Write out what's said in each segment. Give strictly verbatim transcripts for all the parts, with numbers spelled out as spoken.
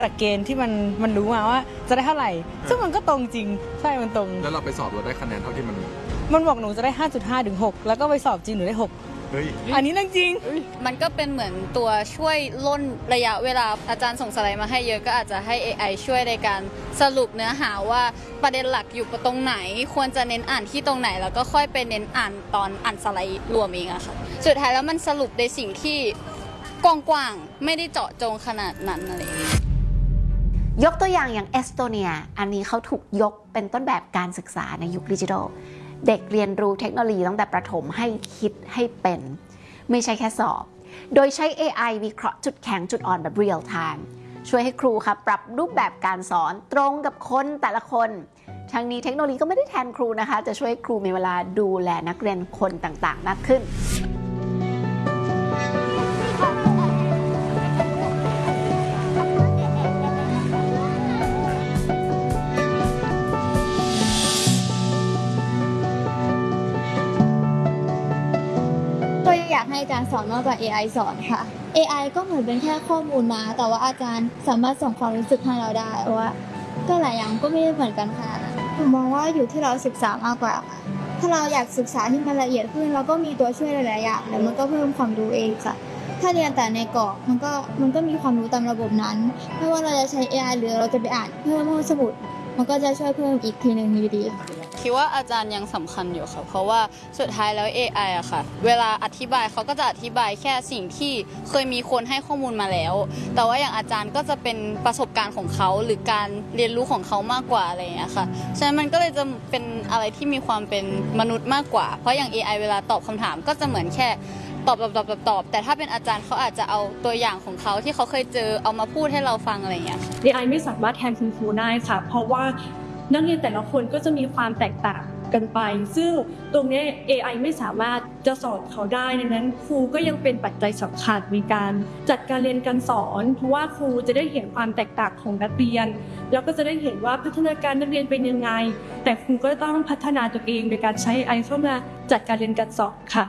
หลักเกณฑ์ที่มันมันรู้มาว่าจะได้เท่าไหร่ซึ่งมันก็ตรงจริงใช่มันตรงแล้วเราไปสอบเราได้คะแนนเท่าที่มันมันบอกหนูจะได้ ห้าจุดห้า ถึง หกแล้วก็ไปสอบจริงหนูได้หกเฮ้ยอันนี้เรื่องจริงมันก็เป็นเหมือนตัวช่วยล่นระยะเวลาอาจารย์ส่งสไลด์มาให้เยอะก็อาจจะให้ เอ ไอ ช่วยในการสรุปเนื้อหาว่าประเด็นหลักอยู่ตรงไหนควรจะเน้นอ่านที่ตรงไหนแล้วก็ค่อยไปเน้นอ่านตอนอ่านสไลด์รวมเองอะค่ะสุดท้ายแล้วมันสรุปในสิ่งที่กว้างๆไม่ได้เจาะจงขนาดนั้นอะไรยกตัวอย่างอย่างเอสโตเนียอันนี้เขาถูกยกเป็นต้นแบบการศึกษาในยุคดิจิทัลเด็กเรียนรู้เทคโนโลยีตั้งแต่ประถมให้คิดให้เป็นไม่ใช่แค่สอบโดยใช้ เอ ไอ วิเคราะห์จุดแข็งจุดอ่อนแบบเรียลไทม์ช่วยให้ครูครับปรับรูปแบบการสอนตรงกับคนแต่ละคนทั้งนี้เทคโนโลยีก็ไม่ได้แทนครูนะคะจะช่วยครูมีเวลาดูแลนักเรียนคนต่างๆมากขึ้นอยากให้อาจารย์สอนมากกว่า เอ ไอ สอนค่ะ เอ ไอ ก็เหมือนเป็นแค่ข้อมูลมาแต่ว่าอาจารย์สามารถส่งความรู้สึกให้เราได้ว่าก็หลายอย่างก็ไม่ได้เหมือนกันค่ะผมมองว่าอยู่ที่เราศึกษามากกว่าถ้าเราอยากศึกษาที่มันละเอียดขึ้นเราก็มีตัวช่วยหลายๆอย่างแล้วมันก็เพิ่มความรู้เองค่ะถ้าเรียนแต่ในกรอบมันก็มันก็มีความรู้ตามระบบนั้นไม่ว่าเราจะใช้ เอ ไอ หรือเราจะไปอ่านเพิ่มห้องสมุดมันก็จะช่วยเพิ่มอีกทีนึงอยู่ดีคิดว่าอาจารย์ยังสำคัญอยู่ค่ะเพราะว่าสุดท้ายแล้ว เอ ไอ อะค่ะเวลาอธิบายเขาก็จะอธิบายแค่สิ่งที่เคยมีคนให้ข้อมูลมาแล้วแต่ว่าอย่างอาจารย์ก็จะเป็นประสบการณ์ของเขาหรือการเรียนรู้ของเขามากกว่าอะไรอย่างเงี้ยค่ะฉะนั้นมันก็เลยจะเป็นอะไรที่มีความเป็นมนุษย์มากกว่าเพราะอย่าง เอ ไอ เวลาตอบคำถามก็จะเหมือนแค่ตอบตอบตอบตอบตอบแต่ถ้าเป็นอาจารย์เขาอาจจะเอาตัวอย่างของเขาที่เขาเคยเจอเอามาพูดให้เราฟังอะไรอย่างเงี้ยเอ ไอ ไม่สามารถแทนคุณครูได้ค่ะเพราะว่านักเรียนแต่ละคนก็จะมีความแตกต่างกันไปซึ่งตรงนี้ เอ ไอ ไม่สามารถจะสอนเขาได้ดังนั้นครูก็ยังเป็นปัจจัยสำคัญในการจัดการเรียนการสอนเพราะว่าครูจะได้เห็นความแตกต่างของนักเรียนแล้วก็จะได้เห็นว่าพัฒนาการนักเรียนเป็นยังไงแต่ครูก็ต้องพัฒนาตัวเองโดยการใช้ เอ ไอ เข้ามาจัดการเรียนการสอนค่ะ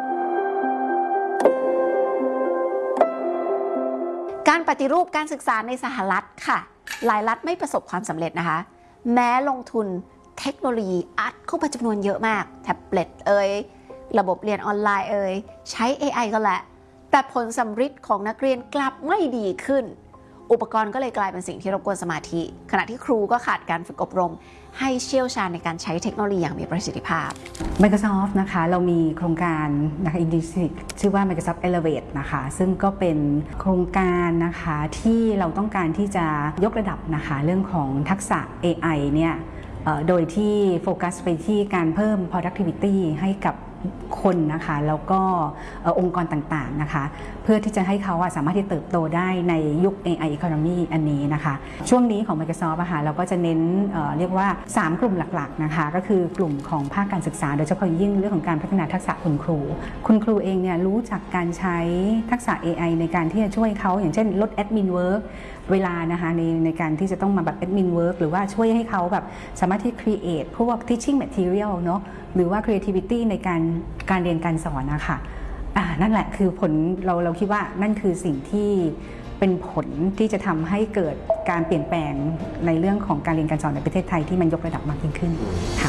การปฏิรูปการศึกษาในสหรัฐค่ะหลายรัฐไม่ประสบความสำเร็จนะคะแม้ลงทุนเทคโนโลยีอัดเข้าไปจำนวนเยอะมากแท็บเล็ตเอ่ยระบบเรียนออนไลน์เอ่ยใช้ เอ ไอ ก็แหละแต่ผลสัมฤทธิ์ของนักเรียนกลับไม่ดีขึ้นอุปกรณ์ก็เลยกลายเป็นสิ่งที่รบกวนสมาธิขณะที่ครูก็ขาดการฝึกอบรมให้เชี่ยวชาญในการใช้เทคโนโลยีอย่างมีประสิทธิภาพ Microsoft นะคะเรามีโครงการนะคะ Initiative ชื่อว่า Microsoft Elevate นะคะซึ่งก็เป็นโครงการนะคะที่เราต้องการที่จะยกระดับนะคะเรื่องของทักษะ เอ ไอ เนี่ยโดยที่โฟกัสไปที่การเพิ่ม productivity ให้กับคนนะคะแล้วก็องค์กรต่างๆนะคะเพื่อที่จะให้เขาสามารถที่เติบโตได้ในยุค เอ ไอ Economy อันนี้นะคะช่วงนี้ของ Microsoft อะค่ะเราก็จะเน้น เอ่อ เรียกว่าสามกลุ่มหลักๆนะคะก็คือกลุ่มของภาคการศึกษาโดยเฉพาะยิ่งเรื่องของการพัฒนาทักษะคุณครูคุณครูเองเนี่ยรู้จักการใช้ทักษะ เอ ไอ ในการที่จะช่วยเขาอย่างเช่นลด admin work เวลานะคะในในการที่จะต้องมาแบบ admin work หรือว่าช่วยให้เขาแบบสามารถที่ create พวก teaching material เนาะหรือว่า creativity ในการการเรียนการสอนนะคะอ่านั่นแหละคือผลเราเราคิดว่านั่นคือสิ่งที่เป็นผลที่จะทำให้เกิดการเปลี่ยนแปลงในเรื่องของการเรียนการสอนในประเทศไทยที่มันยกระดับมากยิ่งขึ้นค่ะ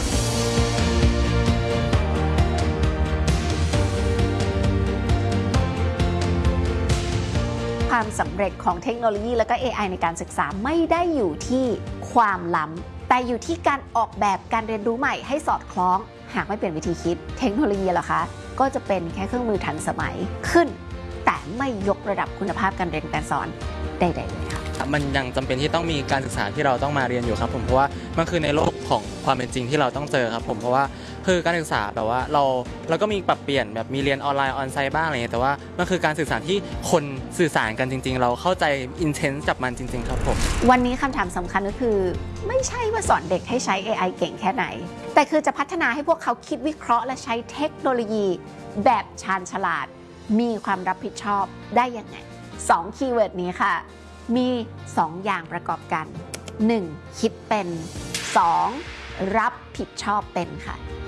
ความสำเร็จของเทคโนโลยีและก็ เอ ไอ ในการศึกษาไม่ได้อยู่ที่ความล้ำแต่อยู่ที่การออกแบบการเรียนรู้ใหม่ให้สอดคล้องหากไม่เปลี่ยนวิธีคิดเทคโนโลยีเหรอคะก็จะเป็นแค่เครื่องมือทันสมัยขึ้นแต่ไม่ยกระดับคุณภาพการเรียนการสอนใดๆเลยค่ะมันยังจำเป็นที่ต้องมีการศึกษาที่เราต้องมาเรียนอยู่ครับผมเพราะว่ามันคือในโลกของความเป็นจริงที่เราต้องเจอครับผมเพราะว่าคือการศึกษาแบบว่าเราเราก็มีปรับเปลี่ยนแบบมีเรียนออนไลน์ออนไซต์บ้างอะไรอย่างเงี้ยแต่ว่ามันคือการสื่อสารที่คนสื่อสารกันจริงๆเราเข้าใจอินเทนส์กับมันจริงๆครับผมวันนี้คำถามสำคัญก็คือไม่ใช่ว่าสอนเด็กให้ใช้ เอ ไอ เก่งแค่ไหนแต่คือจะพัฒนาให้พวกเขาคิดวิเคราะห์และใช้เทคโนโลยีแบบชาญฉลาดมีความรับผิดชอบได้ยังไงสองคีย์เวิร์ดนี้ค่ะมีสองอย่างประกอบกันหนึ่งคิดเป็นสองรับผิดชอบเป็นค่ะ